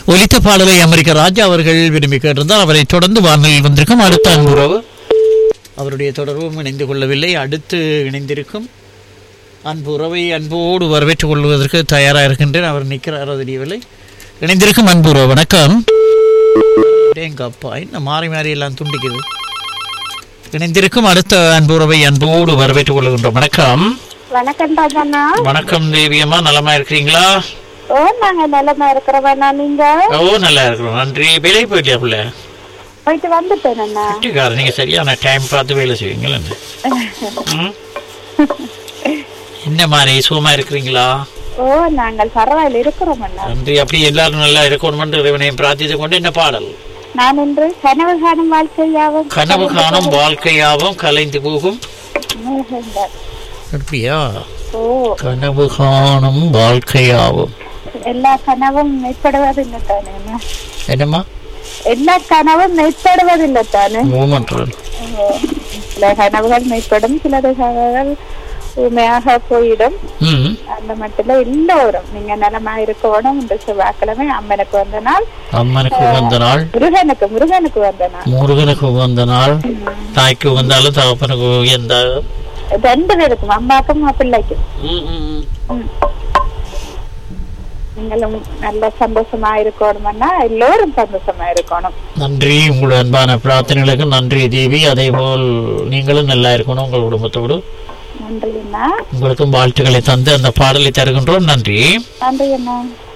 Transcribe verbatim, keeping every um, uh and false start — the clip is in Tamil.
ஒலித்த பாடலை அமெரிக்க ராஜா அவர்கள் விரும்பி கேட்டிருந்தால் அவரை தொடர்ந்து வானொலியில் வந்திருக்கும் அடுத்த அன்புறவு அவருடைய தொடர்பும் இணைந்து கொள்ளவில்லை. அடுத்து இணைந்திருக்கும் அன்பு உறவை அன்போடு வரவேற்றுக் கொள்வதற்கு தயாராக இருக்கின்றேன். அவர் நிற்கிறாரோ தெரியவில்லை. இணைந்திருக்கும் அன்பு உறவு வணக்கம். எங்க அப்பா என்ன மாறி மாறி எல்லாம் துண்டிக்குது. இணைந்திருக்கும் அடுத்த அன்பு உறவை அன்போடு வரவேற்றுக் கொள்கின்றோம். வணக்கம். வணக்கம் ராஜண்ணா. வணக்கம் தேவியம்மா, நலமா இருக்கிறீங்களா? ஓ நாங்க நலமா இருக்கிறோம். நீங்க? ஓ நல்லா இருக்கிறோம், நன்றி. வேலை போயிட்டியா பிள்ளை? போயிட்டு வந்துட்டேன் அண்ணா. நீங்க சரியான டைம் பார்த்து வேலை செய்வீங்களா? என்ன மாதிரி சுகமா இருக்கிறீங்களா? ஓ நாங்கள் பரவாயில்ல இருக்கிறோம் அண்ணா. நன்றி. அப்படி எல்லாரும் நல்லா இருக்கணும் இறைவனை பிரார்த்தித்து கொண்டு என்ன பாடல்? நான் இன்று கனவு காணும் வாழ்க்கையாவும் கனவு காணும் வாழ்க்கையாவும் கலைந்து போகும். அப்படியா? ஓ கனவு காணும் வாழ்க்கையாவும் எல்லா கனவும் மெய்ப்படுவதில்லை தானே? என்னம்மா? எல்லா கனவும் மெய்ப்படுவதில்லை தானே? சில கனவுகள் மெய்ப்படும், சிலது கனவுகள் உண்மையாக போயிடும். அந்த மட்டும் எல்லோரும் நீங்க நலமா இருக்கணும். இந்த செவ்வாய்க்கிழமை அம்மனுக்கு வந்த நாள், அம்மனுக்கு வந்த நாள், முருகனுக்கு முருகனுக்கு வந்த நாள், முருகனுக்கு வந்த நாள், தாய்க்கு வந்தாலும் தகப்பனுக்கு வந்தாலும் ரெண்டு பேருக்கும், அம்மாக்கும் பிள்ளைக்கும். நீங்களும் நல்ல சந்தோஷமா இருக்கணும்னா எல்லோரும் சந்தோஷமா இருக்கணும். நன்றி. உங்களுடைய அன்பான பிரார்த்தனைகளுக்கு நன்றி தேவி. அதே போல் நீங்களும் நல்லா இருக்கணும் உங்கள் குடும்பத்தோடு. நன்றி அண்ணா. உங்களுக்கும் வாழ்த்துக்களை தந்து அந்த பாடலை தருகின்றோம். நன்றி. நன்றி அண்ணா.